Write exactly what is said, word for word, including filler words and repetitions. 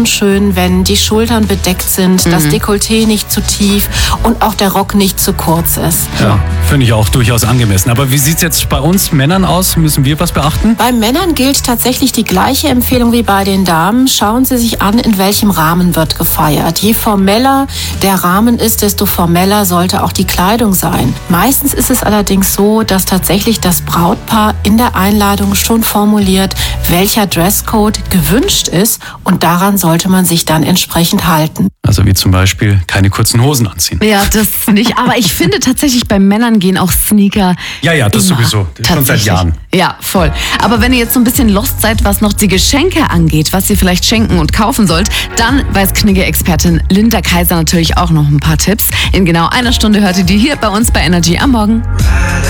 schön, wenn die Schultern bedeckt sind, mhm. das Dekolleté nicht zu tief und auch der Rock nicht zu kurz ist. Ja, finde ich auch durchaus angemessen. Aber wie sieht es jetzt bei uns Männern aus? Müssen wir was beachten? Bei Männern gilt tatsächlich die gleiche Empfehlung wie bei den Damen. Schauen Sie sich an, in welchem Rahmen wird gefeiert. Je formeller der Rahmen ist, desto formeller sollte auch die Kleidung sein. Meistens ist es allerdings so, dass tatsächlich das Brautpaar in der Einladung schon formuliert, welcher Dresscode gewünscht ist, und daran sollte man sich dann entsprechend halten. Also wie zum Beispiel keine kurzen Hosen anziehen. Ja, das nicht. Aber ich finde tatsächlich, bei Männern gehen auch Sneaker. Ja, ja, das immer. sowieso. Das schon seit Jahren. Ja, voll. Aber wenn ihr jetzt so ein bisschen lost seid, was noch die Geschenke angeht, was ihr vielleicht schenken und kaufen sollt, dann weiß Knigge-Expertin Linda Kaiser natürlich auch noch ein paar Tipps. In genau einer Stunde hört ihr die hier bei uns bei Energy am Morgen.